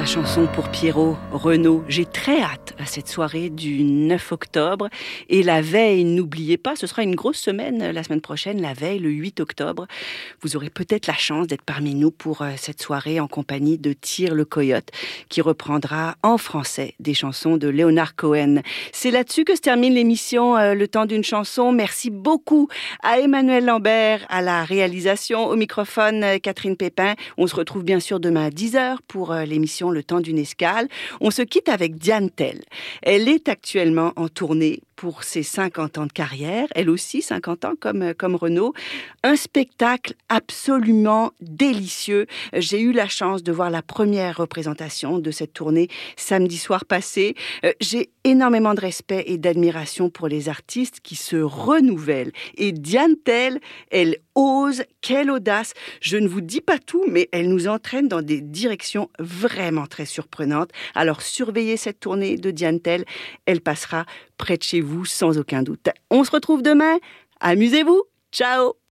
chanson pour Pierrot, Renaud. J'ai très hâte à cette soirée du 9 octobre. Et la veille, n'oubliez pas, ce sera une grosse semaine la semaine prochaine, la veille, le 8 octobre. Vous aurez peut-être la chance d'être parmi nous pour cette soirée en compagnie de Tyr le Coyote, qui reprendra en français des chansons de Leonard Cohen. C'est là-dessus que se termine l'émission Le temps d'une chanson. Merci beaucoup à Emmanuel Lambert, à la réalisation, au microphone Catherine Pépin. On se retrouve bien sûr demain à 10h pour l'émission Le temps d'une escale. On se quitte avec Diane Tell. Elle est actuellement en tournée pour ses 50 ans de carrière, elle aussi 50 ans comme Renaud. Un spectacle absolument délicieux. J'ai eu la chance de voir la première représentation de cette tournée samedi soir passé. J'ai énormément de respect et d'admiration pour les artistes qui se renouvellent. Et Diane Tell, elle ose, quelle audace. Je ne vous dis pas tout, mais elle nous entraîne dans des directions vraiment très surprenantes. Alors surveillez cette tournée de Diane Tell, elle passera près de chez vous sans aucun doute. On se retrouve demain, amusez-vous, ciao.